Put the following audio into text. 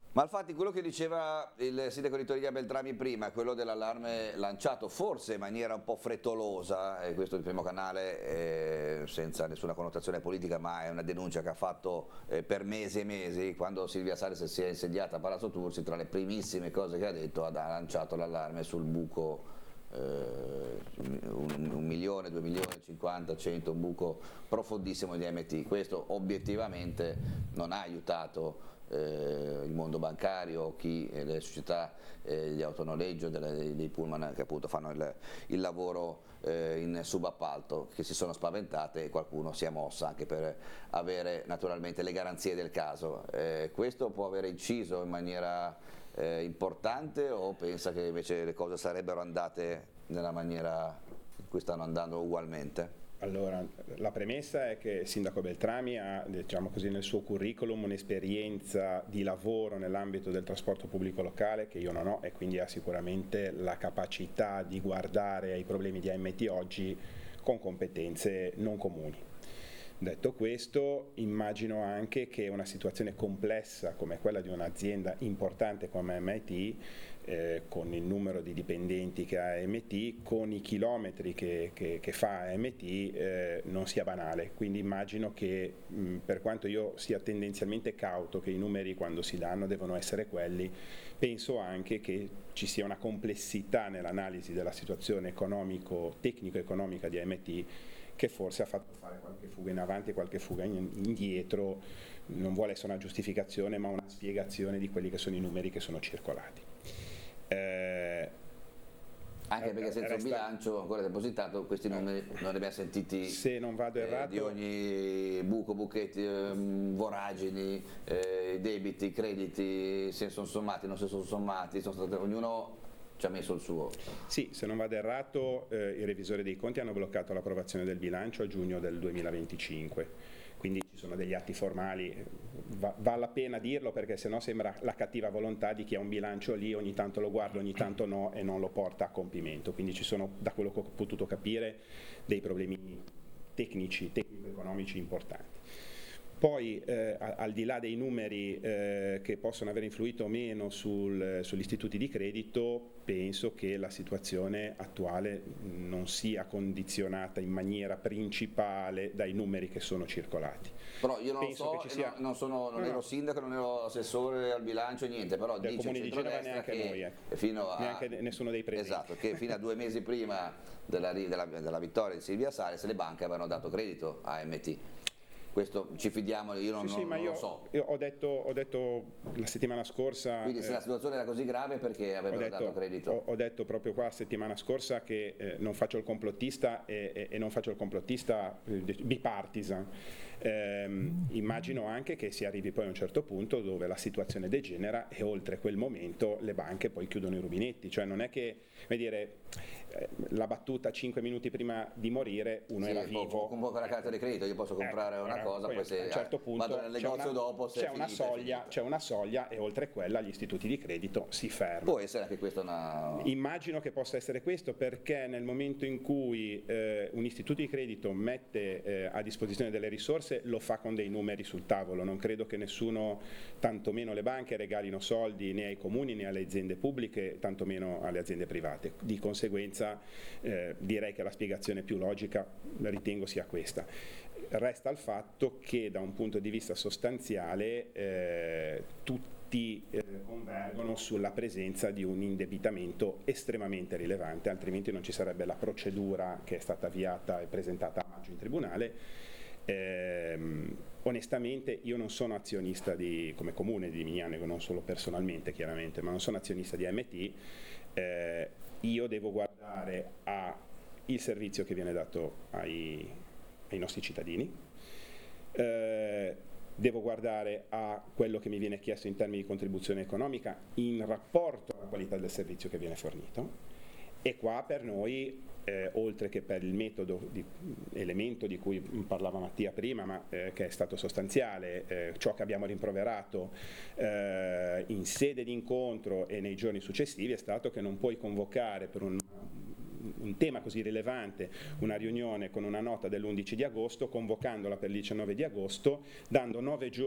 Ma infatti quello che diceva il sindaco di Torino Beltrami prima, quello dell'allarme lanciato forse in maniera un po' frettolosa, e questo è il primo canale senza nessuna connotazione politica, ma è una denuncia che ha fatto per mesi e mesi, quando Silvia Salis si è insediata a Palazzo Tursi, tra le primissime cose che ha detto ha lanciato l'allarme sul buco. 1 milione, 2 milioni, 50, 100, un buco profondissimo di MT. Questo obiettivamente non ha aiutato il mondo bancario, le società di autonoleggio, dei pullman che appunto fanno il lavoro in subappalto, che si sono spaventate e qualcuno si è mosso anche per avere naturalmente le garanzie del caso. Questo può aver inciso in maniera importante, o pensa che invece le cose sarebbero andate nella maniera in cui stanno andando ugualmente? Allora, la premessa è che il sindaco Beltrami ha, diciamo così, nel suo curriculum un'esperienza di lavoro nell'ambito del trasporto pubblico locale che io non ho, e quindi ha sicuramente la capacità di guardare ai problemi di AMT oggi con competenze non comuni. Detto questo, immagino anche che una situazione complessa come quella di un'azienda importante come AMT, con il numero di dipendenti che ha AMT, con i chilometri che fa AMT, non sia banale. Quindi immagino che, per quanto io sia tendenzialmente cauto che i numeri quando si danno devono essere quelli, penso anche che ci sia una complessità nell'analisi della situazione tecnico-economica di AMT, che forse ha fatto fare qualche fuga in avanti e qualche fuga indietro. Non vuole essere una giustificazione, ma una spiegazione di quelli che sono i numeri che sono circolati. Anche perché senza un bilancio ancora depositato, questi numeri non li abbiamo sentiti, se non vado errato, di ogni buco, buchetti, voragini, debiti, crediti, se sono sommati, non si sono sommati, ognuno ci ha messo il suo. Sì, se non vado errato, i revisori dei conti hanno bloccato l'approvazione del bilancio a giugno del 2025, quindi ci sono degli atti formali, vale la pena dirlo perché sennò sembra la cattiva volontà di chi ha un bilancio lì, ogni tanto lo guarda, ogni tanto no, e non lo porta a compimento. Quindi ci sono, da quello che ho potuto capire, dei problemi tecnico-economici importanti. Poi al di là dei numeri che possono aver influito o meno sugli istituti di credito, penso che la situazione attuale non sia condizionata in maniera principale dai numeri che sono circolati. Però io non penso lo so, non ero sindaco, non ero assessore al bilancio, niente, però del dice Comune di Genova neanche noi, neanche nessuno dei presenti. Esatto, che fino a 2 mesi prima della vittoria di Silvia Salis le banche avevano dato credito a AMT. Questo ci fidiamo, io non lo so. Io ho detto la settimana scorsa. Quindi se la situazione era così grave, perché avevano dato credito? Ho detto proprio qua la settimana scorsa che non faccio il complottista e non faccio il complottista bipartisan. Immagino anche che si arrivi poi a un certo punto dove la situazione degenera e oltre quel momento le banche poi chiudono i rubinetti, cioè non è che, come dire, la battuta 5 minuti prima di morire uno era vivo. Con poca carta di credito io posso comprare una cosa, poi se a un certo punto vado nel negozio dopo c'è una soglia e oltre quella gli istituti di credito si fermano. Può essere anche questo Immagino che possa essere questo, perché nel momento in cui un istituto di credito mette a disposizione delle risorse lo fa con dei numeri sul tavolo. Non credo che nessuno, tantomeno le banche, regalino soldi né ai comuni né alle aziende pubbliche, tantomeno alle aziende private. Di conseguenza direi che la spiegazione più logica ritengo sia questa. Resta il fatto che da un punto di vista sostanziale tutti convergono sulla presenza di un indebitamento estremamente rilevante, altrimenti non ci sarebbe la procedura che è stata avviata e presentata a maggio in tribunale. Onestamente io non sono azionista come comune di Mignano, non solo personalmente chiaramente, ma non sono azionista di AMT. Io devo guardare al servizio che viene dato ai nostri cittadini, devo guardare a quello che mi viene chiesto in termini di contribuzione economica in rapporto alla qualità del servizio che viene fornito, e qua per noi, oltre che per il metodo, elemento di cui parlava Mattia prima, ma che è stato sostanziale, ciò che abbiamo rimproverato in sede di incontro e nei giorni successivi è stato che non puoi convocare per un tema così rilevante una riunione con una nota dell'11 di agosto, convocandola per il 19 di agosto, dando 9 giorni